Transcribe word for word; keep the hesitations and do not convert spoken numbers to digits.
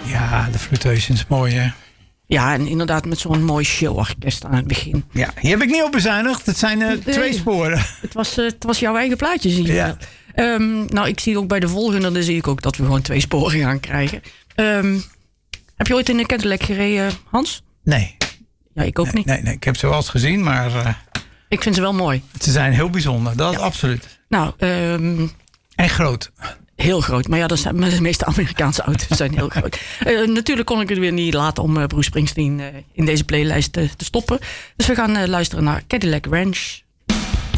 Ja, de Flirtations is mooi, hè? Ja, en inderdaad met zo'n mooi showorkest aan het begin. Ja, hier heb ik niet op bezuinigd. Het zijn uh, nee, twee sporen. Het was, uh, het was jouw eigen plaatje, zie je. Ja. Um, nou, ik zie ook bij de volgende, dan zie ik ook dat we gewoon twee sporen gaan krijgen. Um, heb je ooit in een Cadillac gereden, Hans? Nee. Ja, ik ook nee, niet. Nee, nee, ik heb ze wel eens gezien, maar... Uh, ik vind ze wel mooi. Ze zijn heel bijzonder, dat ja. is absoluut. Nou, um, en groot. Heel groot, maar ja, dat zijn, de meeste Amerikaanse auto's zijn heel groot. Uh, natuurlijk kon ik het weer niet laten om uh, Bruce Springsteen uh, in deze playlist uh, te stoppen. Dus we gaan uh, luisteren naar Cadillac Ranch.